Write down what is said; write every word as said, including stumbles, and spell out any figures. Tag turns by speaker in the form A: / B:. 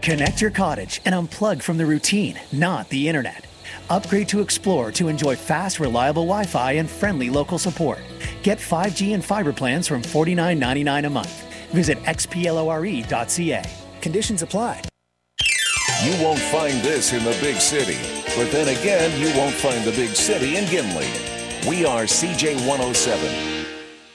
A: Connect your cottage and unplug from the routine, not the internet. Upgrade to Explore to enjoy fast, reliable Wi-Fi and friendly local support. Get five G and fiber plans from forty-nine ninety-nine a month. Visit x p lore dot c a. Conditions apply.
B: You won't find this in the big city, but then again, you won't find the big city in Gimli. We are C J one oh seven.